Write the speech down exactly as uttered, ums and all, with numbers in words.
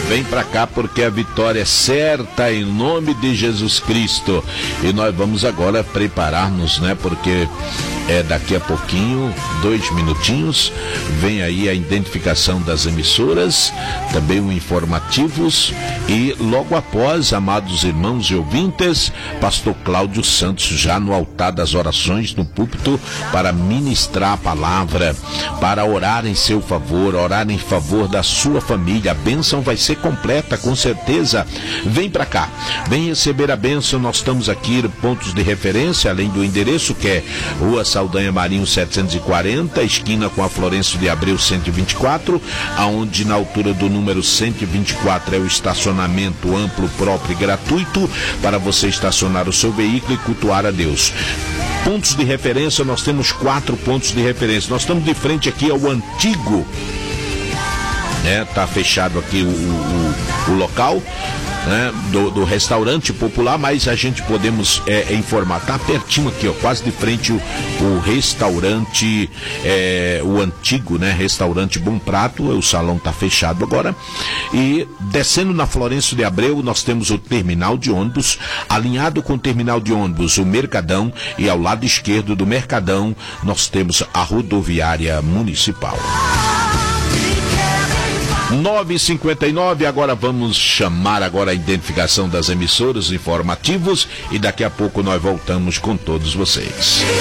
Vem pra cá porque a vitória é certa em nome de Jesus Cristo. E nós vamos agora preparar-nos, né? Porque é daqui a pouquinho, dois minutinhos, vem aí a identificação das emissoras, também o informativos e logo após, amados irmãos e ouvintes, pastor Cláudio Santos já no altar das orações no púlpito para ministrar a palavra, para orar em seu favor, orar em favor da sua família. A bênção vai ser completa, com certeza. Vem pra cá, vem receber a bênção. Nós estamos aqui, pontos de referência, além do endereço que é Rua Saldanha Marinho setecentos e quarenta, esquina com a Florencio de Abreu cento e vinte e quatro, aonde na altura do número cento e vinte e quatro é o estacionamento amplo, próprio e gratuito para você estacionar o seu veículo e cultuar a Deus. Pontos de referência, nós temos quatro pontos de referência. Nós estamos de frente aqui ao antigo, né? Tá fechado aqui o, o, o local, né, do, do restaurante popular, mas a gente podemos é, informar, tá pertinho aqui, ó, quase de frente o, o restaurante, é, o antigo, né, restaurante Bom Prato. O salão tá fechado agora, e descendo na Florencio de Abreu nós temos o terminal de ônibus, alinhado com o terminal de ônibus o Mercadão, e ao lado esquerdo do Mercadão nós temos a rodoviária municipal. nove e cinquenta e nove, agora vamos chamar agora a identificação das emissoras informativos e daqui a pouco nós voltamos com todos vocês.